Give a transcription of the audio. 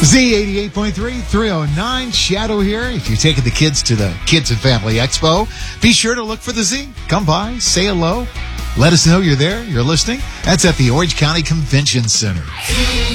Z88.3, 309, Shadow here. If you're taking the kids to the Kids and Family Expo, be sure to look for the Z. Come by, say hello. Let us know you're there, you're listening. That's at the Orange County Convention Center.